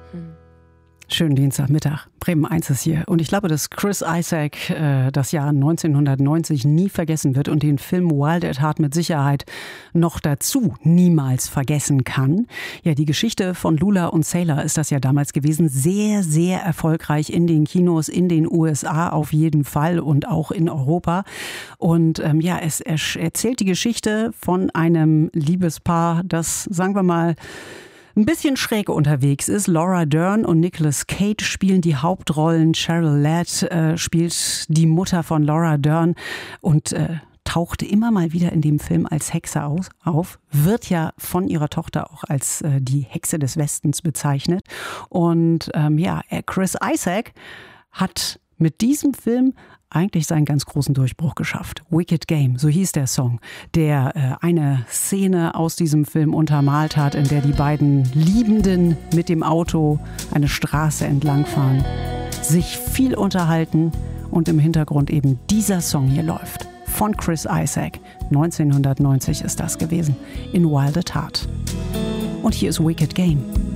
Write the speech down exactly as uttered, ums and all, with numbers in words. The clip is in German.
Schönen Dienstagmittag. Bremen eins ist hier. Und ich glaube, dass Chris Isaak äh, das Jahr neunzehnhundertneunzig nie vergessen wird und den Film Wild at Heart mit Sicherheit noch dazu niemals vergessen kann. Ja, die Geschichte von Lula und Sailor ist das ja damals gewesen. Sehr, sehr erfolgreich in den Kinos, in den U S A auf jeden Fall und auch in Europa. Und ähm, ja, es er erzählt die Geschichte von einem Liebespaar, das, sagen wir mal, ein bisschen schräg unterwegs ist. Laura Dern und Nicolas Cage spielen die Hauptrollen. Cheryl Ladd äh, spielt die Mutter von Laura Dern und äh, tauchte immer mal wieder in dem Film als Hexe aus, auf, wird ja von ihrer Tochter auch als äh, die Hexe des Westens bezeichnet. Und ähm, ja, Chris Isaak hat mit diesem Film eigentlich seinen ganz großen Durchbruch geschafft. Wicked Game, so hieß der Song, der äh, eine Szene aus diesem Film untermalt hat, in der die beiden Liebenden mit dem Auto eine Straße entlangfahren, sich viel unterhalten und im Hintergrund eben dieser Song hier läuft. Von Chris Isaak. neunzehnhundertneunzig ist das gewesen, in Wild at Heart. Und hier ist Wicked Game.